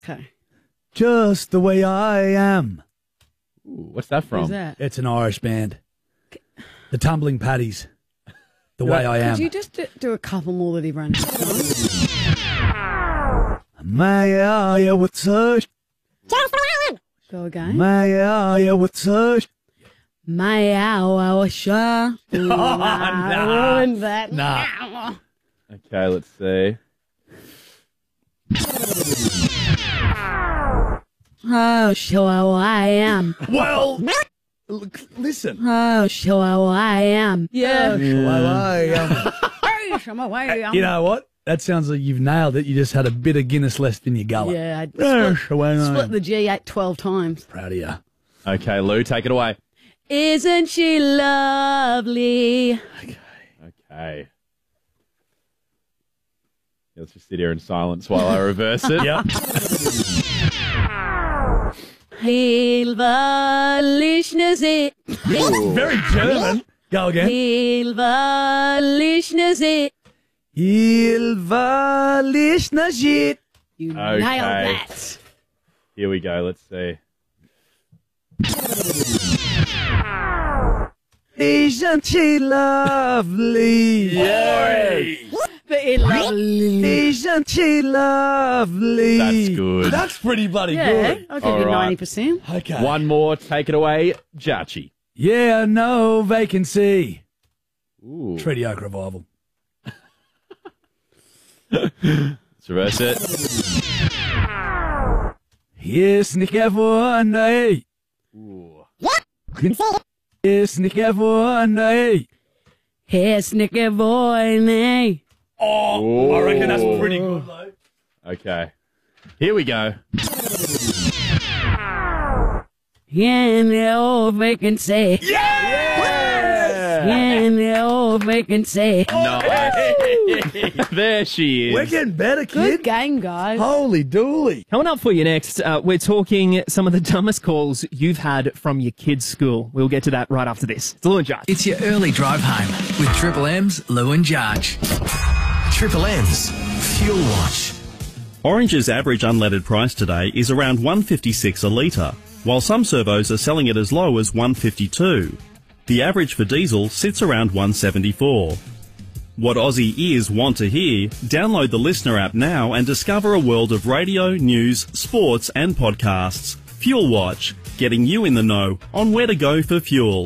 Okay. Just the way I am. Ooh, what's that from? Who's that? It's an Irish band. The Tumbling Paddies. The way I am. Could you just do a couple more that he ran? May I with such. Go again. May I with such. My hour sure. Nah. Ruined that. Nah. Okay, let's see. Oh, sure I am. Well, look, listen. Oh, sure I am. Yeah. I am. Hey, sure I am. You know what? That sounds like you've nailed it. You just had a bit of Guinness left in your gullet. Yeah, Yeah, I split the G8 12 times. Proud of you. Okay, Lou, take it away. Isn't she lovely? Okay. Let's just sit here in silence while I reverse it. Yep. Hilvalishnasit. Very German. Go again. Hilvalishnasit. Hilvalishnasit. You Okay. nailed that. Here we go. Let's see. Isn't she lovely? Yay! Isn't she lovely? That's good. That's pretty bloody Yeah, good. I'll give All you right. 90%. Okay. One more. Take it away, Jachi. Yeah, no vacancy. Ooh. Treaty Oak Revival. Let's reverse it. Yes, Nick Everone. Ooh. Yes, Nick Everone. Hey, snicker boy, me. Oh, I reckon that's pretty good, though. Okay. Here we go. Yeah, the old vacancy. Yeah! Yeah, the old vacancy. Nice. There she is. We're getting better, Good kid. game, guys. Holy dooly. Coming up for you next, we're talking some of the dumbest calls you've had from your kid's school. We'll get to that right after this. It's Lou and Judge. It's your early drive home with Triple M's Lou and Judge. Triple M's Fuel Watch. Orange's average unleaded price today is around $1.56 a litre, while some servos are selling it as low as $1.52. The average for diesel sits around $1.74. What Aussie ears want to hear? Download the Listener app now and discover a world of radio, news, sports and podcasts. Fuel Watch, getting you in the know on where to go for fuel.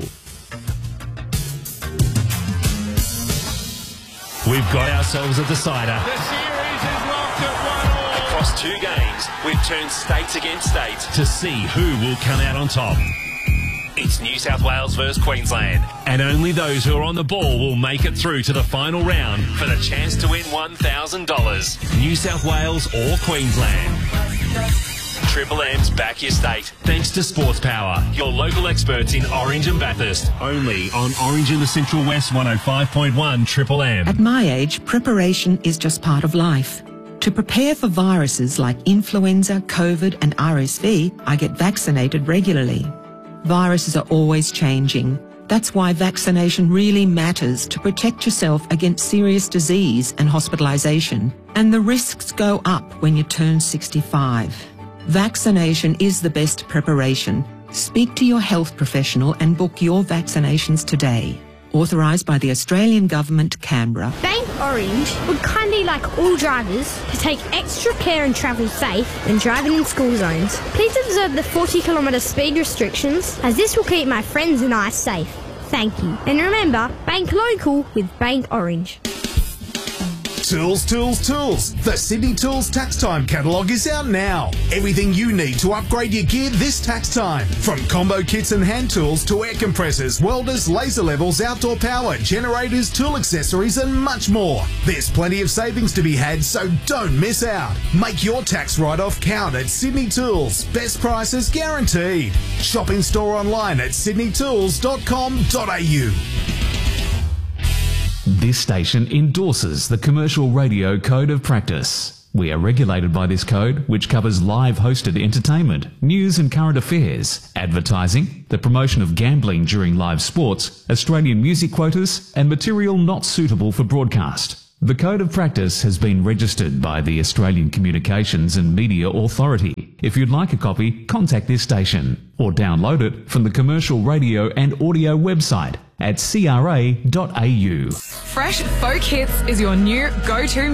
We've got ourselves a decider. The series is locked at 1-1. Across 2 games, we've turned states against states to see who will come out on top. It's New South Wales versus Queensland, and only those who are on the ball will make it through to the final round for the chance to win $1,000. New South Wales or Queensland. Triple M's back your state, thanks to Sports Power, your local experts in Orange and Bathurst. Only on Orange in the Central West 105.1 Triple M. At my age, preparation is just part of life. To prepare for viruses like influenza, COVID and RSV, I get vaccinated regularly. Viruses are always changing. That's why vaccination really matters to protect yourself against serious disease and hospitalisation. And the risks go up when you turn 65. Vaccination is the best preparation. Speak to your health professional and book your vaccinations today. Authorised by the Australian Government, Canberra. Bank Orange would kindly like all drivers to take extra care and travel safe when driving in school zones. Please observe the 40km speed restrictions, as this will keep my friends and I safe. Thank you. And remember, bank local with Bank Orange. Tools, tools, tools. The Sydney Tools Tax Time catalogue is out now. Everything you need to upgrade your gear this tax time. From combo kits and hand tools to air compressors, welders, laser levels, outdoor power, generators, tool accessories and much more. There's plenty of savings to be had, so don't miss out. Make your tax write-off count at Sydney Tools. Best prices guaranteed. Shop in store online at sydneytools.com.au. This station endorses the Commercial Radio Code of Practice. We are regulated by this code, which covers live hosted entertainment, news and current affairs, advertising, the promotion of gambling during live sports, Australian music quotas, and material not suitable for broadcast. The Code of Practice has been registered by the Australian Communications and Media Authority. If you'd like a copy, contact this station or download it from the Commercial Radio and Audio website at cra.au. Fresh Folk Hits is your new go-to